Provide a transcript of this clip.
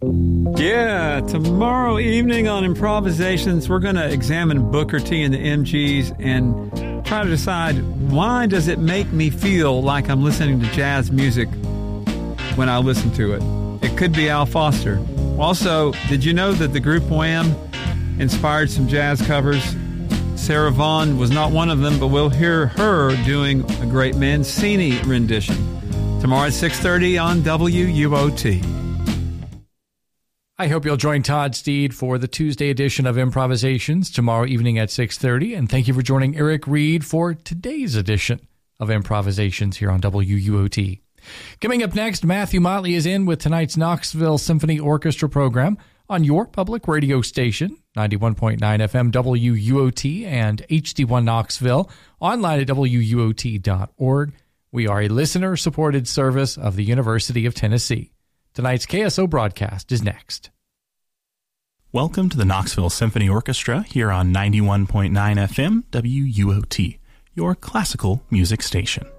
Yeah, tomorrow evening on Improvisations, we're going to examine Booker T and the MGs and try to decide, why does it make me feel like I'm listening to jazz music when I listen to it? It could be Al Foster. Also, did you know that the group Wham inspired some jazz covers? Sarah Vaughan was not one of them, but we'll hear her doing a great Mancini rendition. Tomorrow at 6:30 on WUOT. I hope you'll join Todd Steed for the Tuesday edition of Improvisations tomorrow evening at 6:30. And thank you for joining Eric Reed for today's edition of Improvisations here on WUOT. Coming up next, Matthew Motley is in with tonight's Knoxville Symphony Orchestra program on your public radio station, 91.9 FM WUOT and HD1 Knoxville, online at WUOT.org. We are a listener-supported service of the University of Tennessee. Tonight's KSO broadcast is next. Welcome to the Knoxville Symphony Orchestra here on 91.9 FM WUOT, your classical music station.